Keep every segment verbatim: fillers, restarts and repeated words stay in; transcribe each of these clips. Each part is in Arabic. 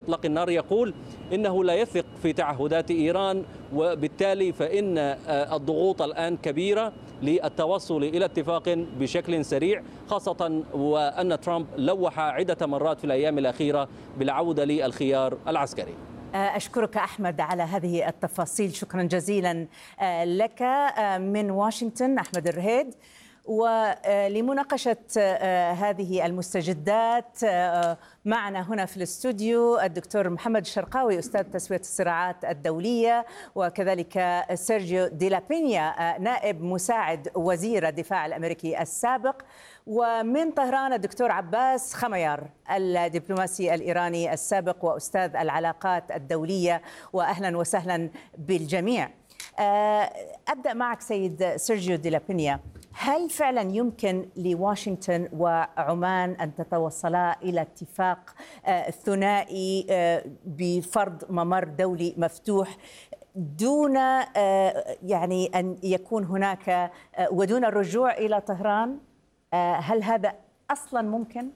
إطلاق النار يقول إنه لا يثق في تعهدات إيران، وبالتالي فإن الضغوط الآن كبيرة للتوصل إلى اتفاق بشكل سريع، خاصة وأن ترامب لوح عدة مرات في الأيام الأخيرة بالعودة للخيار العسكري. أشكرك أحمد على هذه التفاصيل، شكرا جزيلا لك من واشنطن أحمد الرهيد. ولمناقشة هذه المستجدات معنا هنا في الاستوديو الدكتور محمد الشرقاوي أستاذ تسوية الصراعات الدولية، وكذلك سيرجيو دي لا بينيا نائب مساعد وزير الدفاع الأمريكي السابق، ومن طهران الدكتور عباس خميار الدبلوماسي الإيراني السابق وأستاذ العلاقات الدولية. وأهلا وسهلا بالجميع. أبدأ معك سيد سيرجيو دي لا بينيا، هل فعلا يمكن لواشنطن وعمان أن تتوصلا إلى اتفاق ثنائي بفرض ممر دولي مفتوح دون يعني أن يكون هناك ودون الرجوع إلى طهران؟ هل هذا أصلا ممكن؟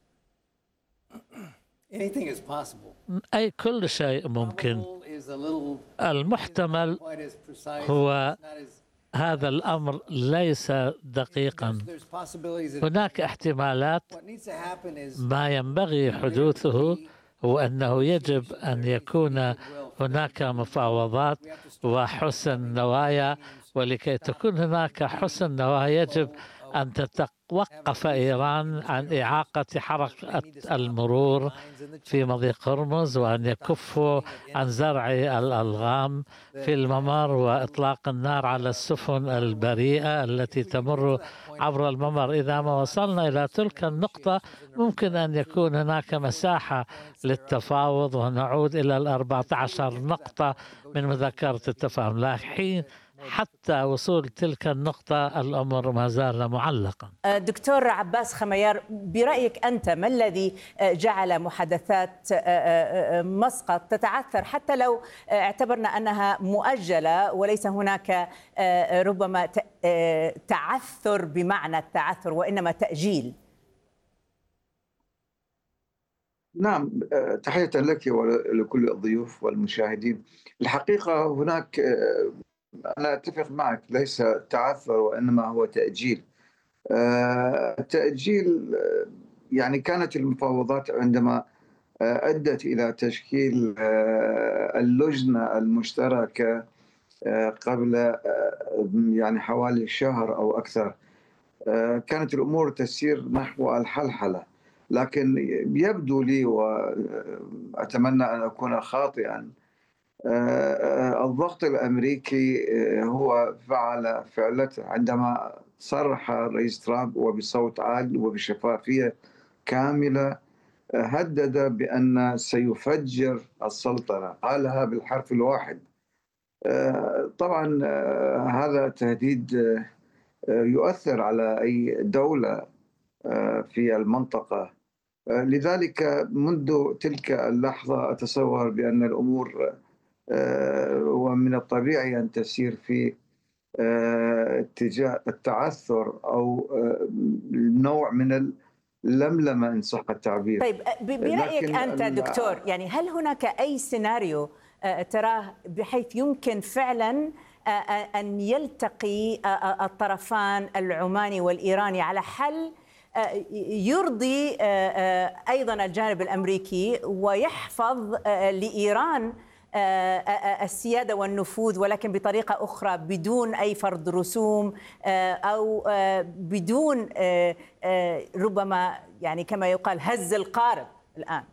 أي كل شيء ممكن. المحتمل هو هذا الأمر ليس دقيقا. هناك احتمالات. ما ينبغي حدوثه هو أنه يجب أن يكون هناك مفاوضات وحسن نوايا، ولكي تكون هناك حسن نوايا يجب أن تتوقف إيران عن إعاقة حركة المرور في مضيق هرمز، وأن يكفوا عن زرع الألغام في الممر وإطلاق النار على السفن البريئة التي تمر عبر الممر. إذا ما وصلنا إلى تلك النقطة ممكن أن يكون هناك مساحة للتفاوض ونعود إلى الأربعة عشر نقطة من مذكرة التفاهم، لكن حتى وصول تلك النقطة الأمر ما زال معلقا. دكتور عباس خميار، برأيك أنت ما الذي جعل محادثات مسقط تتعثر حتى لو اعتبرنا أنها مؤجلة وليس هناك ربما تعثر بمعنى التعثر وإنما تأجيل؟ نعم، تحية لك ولكل الضيوف والمشاهدين. الحقيقة هناك، أنا أتفق معك، ليس تعثر وإنما هو تأجيل. التأجيل يعني كانت المفاوضات عندما أدت إلى تشكيل اللجنة المشتركة قبل يعني حوالي شهر أو أكثر، كانت الأمور تسير نحو الحلحلة، لكن يبدو لي وأتمنى أن أكون خاطئا الضغط الأمريكي هو فعل فعلته عندما صرح الرئيس ترامب وبصوت عال وبشفافية كاملة، هدد بأن سيفجر السلطنة، قالها بالحرف الواحد. طبعا هذا تهديد يؤثر على أي دولة في المنطقة، لذلك منذ تلك اللحظة أتصور بأن الأمور ومن الطبيعي أن تسير في اتجاه التعثر أو نوع من اللملمة إن صح التعبير. طيب برأيك أنت دكتور، يعني هل هناك أي سيناريو تراه بحيث يمكن فعلا أن يلتقي الطرفان العماني والإيراني على حل يرضي أيضا الجانب الأمريكي ويحفظ لإيران السيادة والنفوذ، ولكن بطريقة أخرى بدون أي فرض رسوم أو بدون ربما يعني كما يقال هز القارب الآن؟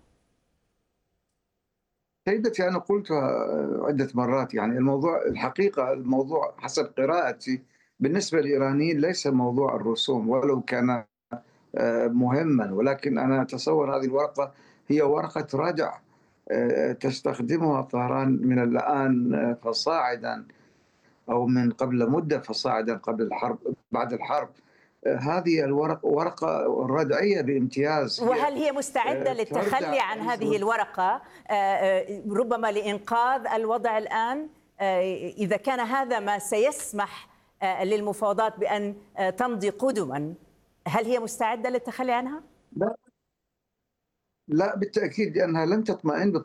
سيدتي، أنا قلتها عدة مرات، يعني الموضوع الحقيقة الموضوع حسب قراءتي بالنسبة للإيرانيين ليس موضوع الرسوم ولو كان مهما، ولكن أنا أتصور هذه الورقة هي ورقة ردع تستخدمها طهران من الآن فصاعدا أو من قبل مدة فصاعدا قبل الحرب بعد الحرب. هذه الورقة ورقة ردعية بامتياز. وهل هي مستعدة للتخلي عن هذه الورقة ربما لإنقاذ الوضع الآن إذا كان هذا ما سيسمح للمفاوضات بأن تمضي قدما؟ هل هي مستعدة للتخلي عنها؟ لا لا بالتأكيد، لأنها لن تطمئن